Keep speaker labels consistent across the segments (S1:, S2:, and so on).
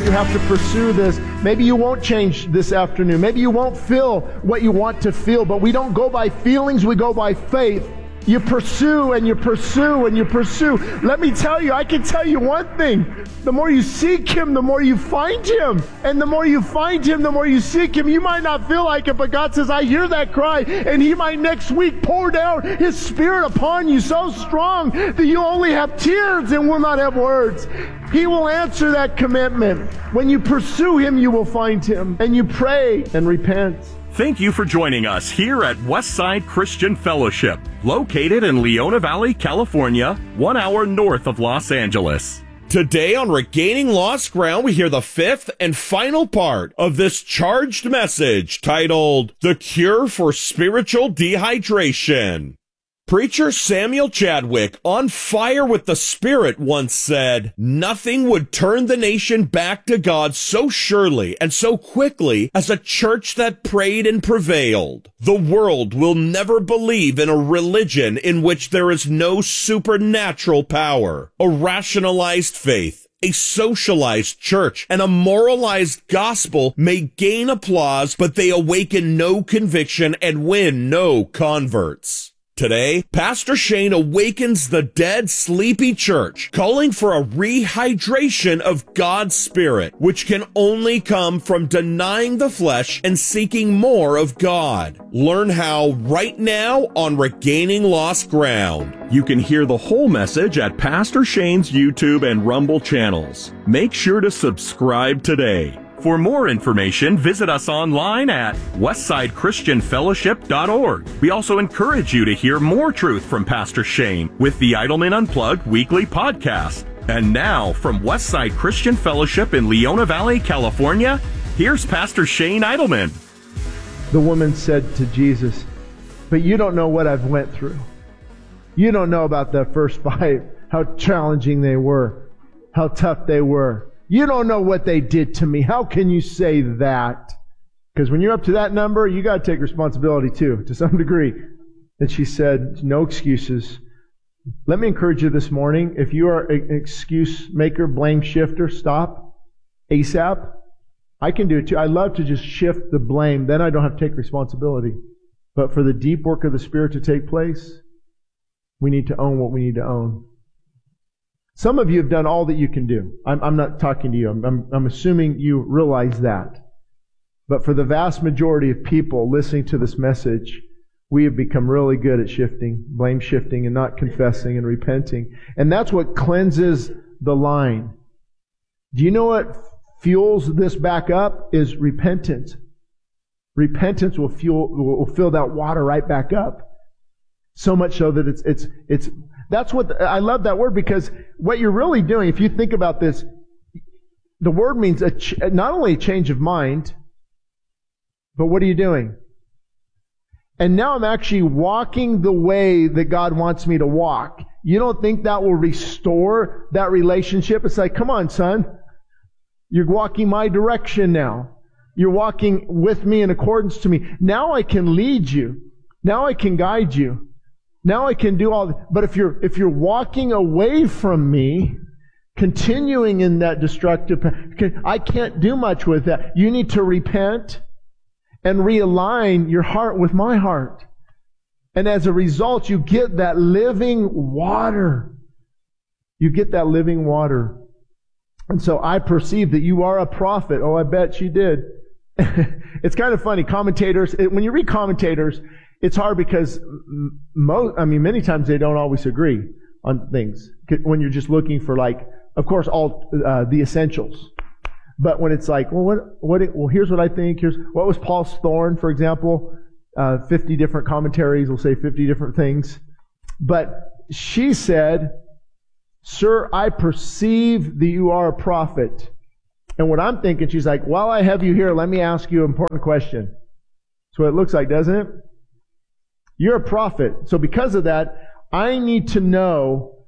S1: you have to pursue this. Maybe you won't change this afternoon. Maybe you won't feel what you want to feel, but we don't go by feelings, we go by faith. You pursue and you pursue and you pursue. Let me tell you, I can tell you one thing. The more you seek Him, the more you find Him. And the more you find Him, the more you seek Him. You might not feel like it, but God says, I hear that cry. And He might next week pour down His Spirit upon you so strong that you only have tears and will not have words. He will answer that commitment. When you pursue Him, you will find Him. And you pray and repent.
S2: Thank you for joining us here at Westside Christian Fellowship, located in Leona Valley, California, 1 hour north of Los Angeles.
S3: Today on Regaining Lost Ground, we hear the fifth and final part of this charged message titled, The Cure for Spiritual Dehydration. Preacher Samuel Chadwick, on fire with the Spirit, once said, "Nothing would turn the nation back to God so surely and so quickly as a church that prayed and prevailed. The world will never believe in a religion in which there is no supernatural power, a rationalized faith. A socialized church and a moralized gospel may gain applause, but they awaken no conviction and win no converts." Today, Pastor Shane awakens the dead, sleepy church, calling for a rehydration of God's Spirit, which can only come from denying the flesh and seeking more of God. Learn how right now on Regaining Lost Ground.
S2: You can hear the whole message at Pastor Shane's YouTube and Rumble channels. Make sure to subscribe today. For more information, visit us online at westsidechristianfellowship.org. We also encourage you to hear more truth from Pastor Shane with the Idleman Unplugged weekly podcast. And now, from Westside Christian Fellowship in Leona Valley, California, here's Pastor Shane Idleman.
S1: The woman said to Jesus, "But you don't know what I've went through. You don't know about the first 5, how challenging they were, how tough they were. You don't know what they did to me. How can you say that?" Because when you're up to that number, you got to take responsibility too, to some degree. And she said, "No excuses." Let me encourage you this morning. If you are an excuse maker, blame shifter, stop ASAP. I can do it too. I love to just shift the blame. Then I don't have to take responsibility. But for the deep work of the Spirit to take place, we need to own what we need to own. Some of you have done all that you can do. I'm not talking to you. I'm assuming you realize that. But for the vast majority of people listening to this message, we have become really good at shifting, blame shifting, and not confessing and repenting. And that's what cleanses the line. Do you know what fuels this back up? Is repentance. Repentance will fill that water right back up. So much so that it's that's what, I love that word, because what you're really doing, if you think about this, the word means not only a change of mind, but what are you doing? And now I'm actually walking the way that God wants me to walk. You don't think that will restore that relationship? It's like, come on, son. You're walking my direction now. You're walking with me in accordance to me. Now I can lead you. Now I can guide you. Now I can do all. But if you're walking away from me, continuing in that destructive path, I can't do much with that. You need to repent and realign your heart with my heart. And as a result, you get that living water. You get that living water. And so I perceive that you are a prophet. Oh, I bet she did. It's kind of funny. Commentators, when you read commentators, it's hard because many times they don't always agree on things. When you're just looking for, like, of course, all the essentials. But when it's like, well, here's what I think. Here's what was Paul's thorn, for example. 50 different commentaries will say 50 different things. But she said, "Sir, I perceive that you are a prophet." And what I'm thinking, she's like, "While I have you here, let me ask you an important question." That's what it looks like, doesn't it? You're a prophet. So because of that, I need to know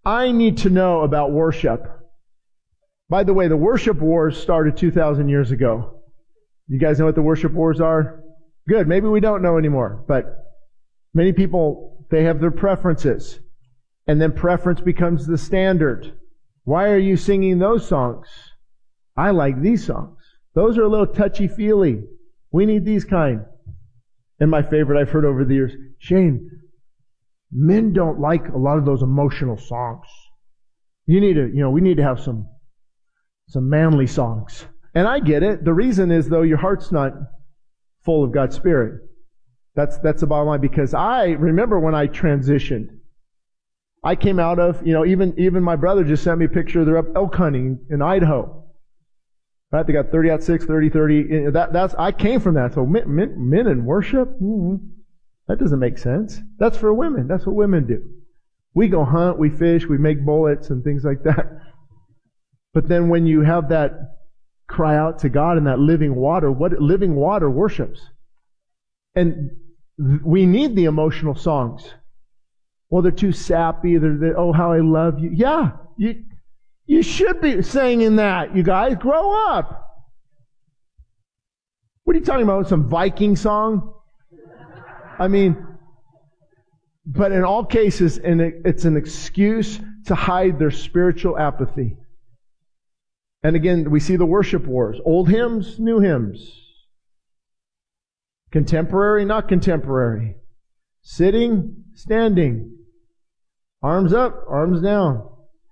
S1: about worship. By the way, the worship wars started 2,000 years ago. You guys know what the worship wars are? Good. Maybe we don't know anymore. But many people, they have their preferences. And then preference becomes the standard. Why are you singing those songs? I like these songs. Those are a little touchy-feely. We need these kind. And my favorite I've heard over the years, Shane, men don't like a lot of those emotional songs. We need to have some manly songs. And I get it. The reason is, though, your heart's not full of God's Spirit. That's the bottom line. Because I remember when I transitioned, I came out of, even my brother just sent me a picture of their elk hunting in Idaho. Right? They got 30-06, 30-30. I came from that. So men in worship? That doesn't make sense. That's for women. That's what women do. We go hunt, we fish, we make bullets and things like that. But then when you have that cry out to God in that living water, what living water worships? And we need the emotional songs. Well, they're too sappy. They're oh, how I love you. Yeah, you should be singing that, you guys. Grow up. What are you talking about? Some Viking song? I mean, but in all cases, it's an excuse to hide their spiritual apathy. And again, we see the worship wars. Old hymns, new hymns. Contemporary, not contemporary. Sitting, standing. Arms up, arms down.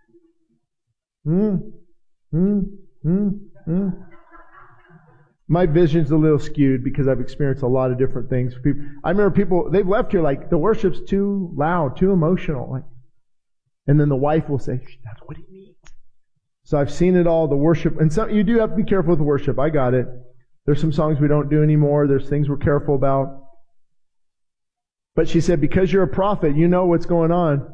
S1: My vision's a little skewed because I've experienced a lot of different things. I remember people, they've left here like, the worship's too loud, too emotional. And then the wife will say, that's what he means. So I've seen it all, the worship. And you do have to be careful with the worship. I got it. There's some songs we don't do anymore. There's things we're careful about. But she said, because you're a prophet, you know what's going on.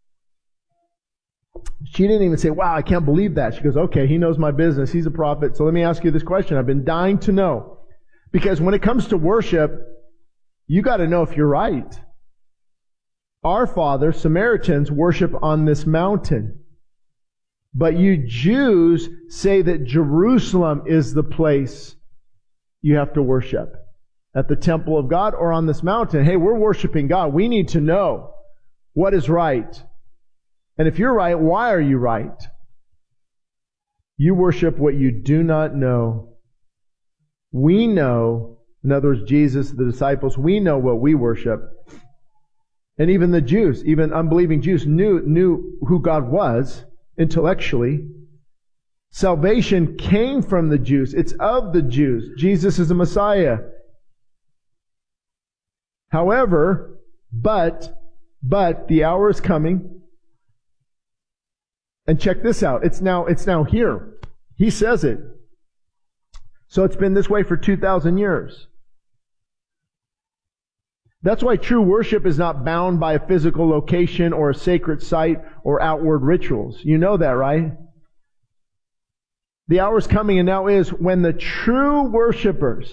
S1: She didn't even say, wow, I can't believe that. She goes, okay, he knows my business. He's a prophet. So let me ask you this question. I've been dying to know. Because when it comes to worship, you got to know if you're right. Our father, Samaritans, worship on this mountain. But you Jews say that Jerusalem is the place you have to worship. At the temple of God or on this mountain. Hey, we're worshiping God. We need to know what is right. And if you're right, why are you right? You worship what you do not know. We know, in other words, Jesus, the disciples, we know what we worship. And even the Jews, even unbelieving Jews, knew who God was intellectually. Salvation came from the Jews. It's of the Jews. Jesus is the Messiah. However, but the hour is coming. And check this out. It's now here. He says it. So it's been this way for 2,000 years. That's why true worship is not bound by a physical location or a sacred site or outward rituals. You know that, right? The hour is coming and now is when the true worshipers.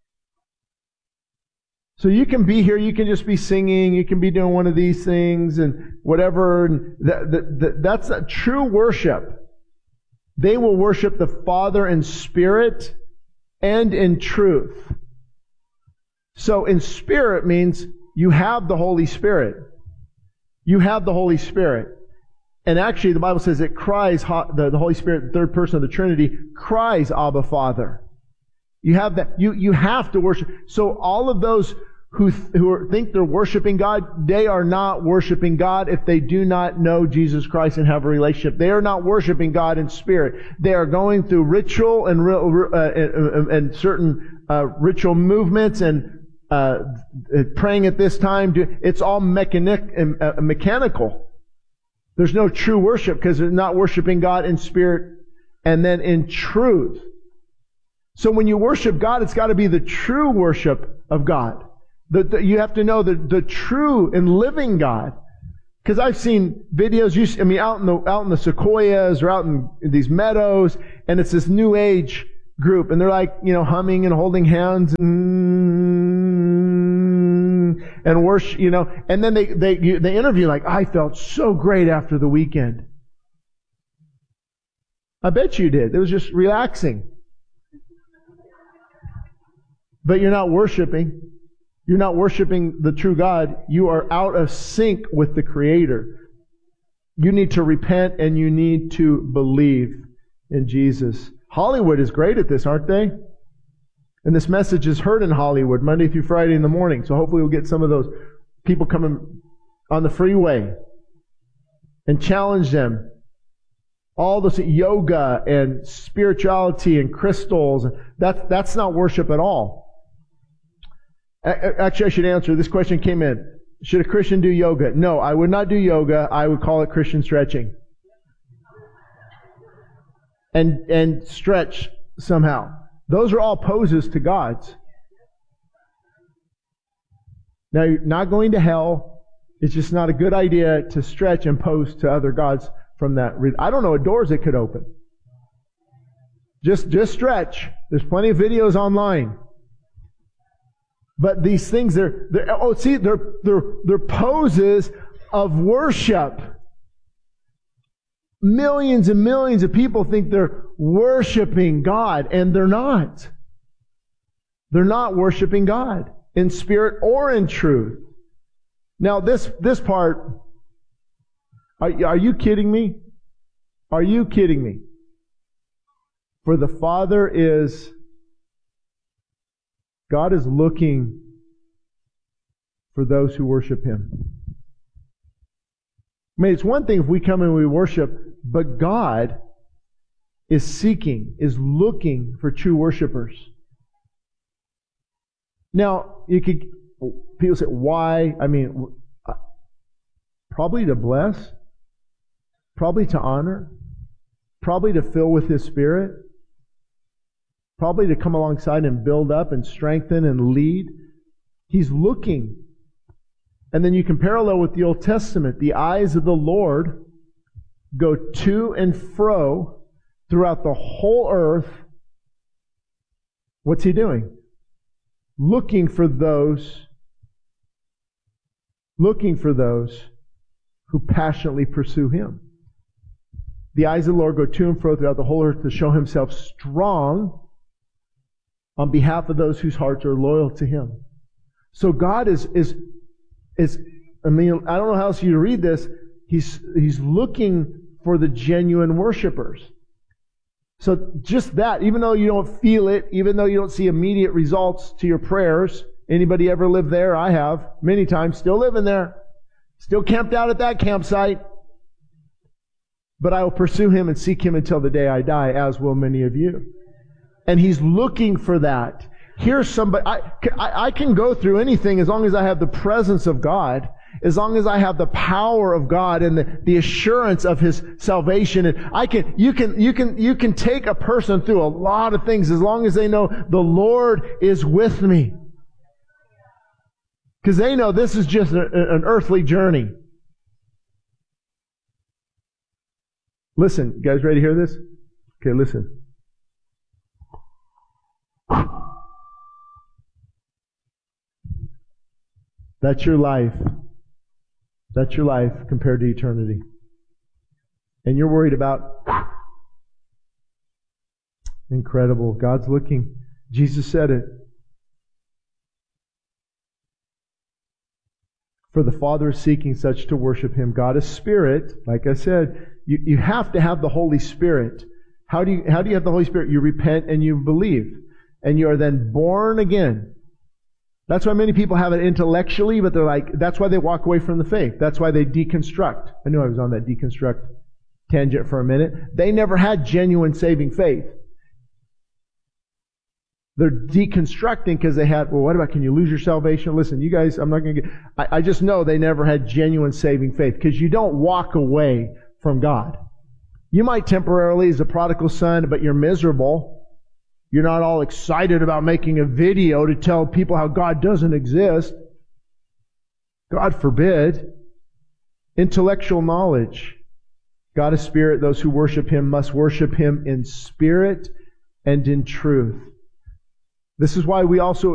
S1: So you can be here, you can just be singing, you can be doing one of these things and whatever. And that's a true worship. They will worship the Father in spirit and in truth. So in spirit means you have the Holy Spirit. You have the Holy Spirit. And actually the Bible says it cries, the Holy Spirit, the third person of the Trinity, cries, Abba, Father. You have that. You have to worship. So all of those who think they're worshiping God, they are not worshiping God if they do not know Jesus Christ and have a relationship. They are not worshiping God in spirit. They are going through ritual and certain ritual movements and praying at this time. It's all mechanical. There's no true worship because they're not worshiping God in spirit and then in truth. So when you worship God, it's got to be the true worship of God. You have to know the true and living God. Because I've seen videos, out in the sequoias or out in these meadows, and it's this New Age group, and they're like, humming and holding hands and worship, and then they interview like, I felt so great after the weekend. I bet you did. It was just relaxing. But you're not worshiping. You're not worshiping the true God. You are out of sync with the Creator. You need to repent and you need to believe in Jesus. Hollywood is great at this, aren't they? And this message is heard in Hollywood Monday through Friday in the morning. So hopefully we'll get some of those people coming on the freeway and challenge them. All this yoga and spirituality and crystals, that's not worship at all. Actually, I should answer. This question came in. Should a Christian do yoga? No, I would not do yoga. I would call it Christian stretching. And stretch somehow. Those are all poses to gods. Now, you're not going to hell. It's just not a good idea to stretch and pose to other gods from that. I don't know what doors it could open. Just stretch. There's plenty of videos online. But these things, they're poses of worship. Millions and millions of people think they're worshiping God, and they're not. They're not worshiping God in spirit or in truth. Now, this part, are you kidding me? Are you kidding me? For the Father is, God is looking for those who worship Him. I mean, it's one thing if we come and we worship, but God is seeking, is looking for true worshipers. Now, people say, why? I mean, probably to bless, probably to honor, probably to fill with His Spirit, probably to come alongside and build up and strengthen and lead. He's looking. And then you can parallel with the Old Testament. The eyes of the Lord go to and fro throughout the whole earth. What's He doing? Looking for those who passionately pursue Him. The eyes of the Lord go to and fro throughout the whole earth to show Himself strong on behalf of those whose hearts are loyal to Him. So God is I mean, I don't know how else you read this. He's looking for the genuine worshipers. So just that, even though you don't feel it, even though you don't see immediate results to your prayers, anybody ever lived there? I have, many times, still living there. Still camped out at that campsite. But I will pursue Him and seek Him until the day I die, as will many of you. And He's looking for that. Here's somebody, I can go through anything as long as I have the presence of God, as long as I have the power of God and the assurance of His salvation. And you can take a person through a lot of things as long as they know the Lord is with me. Because they know this is just an earthly journey. Listen, you guys ready to hear this? Okay, listen. That's your life. That's your life compared to eternity. And you're worried about, incredible, God's looking. Jesus said it. For the Father is seeking such to worship Him. God is Spirit. Like I said, you have to have the Holy Spirit. How do you have the Holy Spirit? You repent and you believe. And you are then born again. That's why many people have it intellectually, but they're like, that's why they walk away from the faith. That's why they deconstruct. I knew I was on that deconstruct tangent for a minute. They never had genuine saving faith. They're deconstructing because they had, well, what about, can you lose your salvation? Listen, you guys, I'm not going to get, I just know they never had genuine saving faith because you don't walk away from God. You might temporarily as a prodigal son, but you're miserable. You're not all excited about making a video to tell people how God doesn't exist. God forbid. Intellectual knowledge. God is Spirit. Those who worship Him must worship Him in spirit and in truth. This is why we also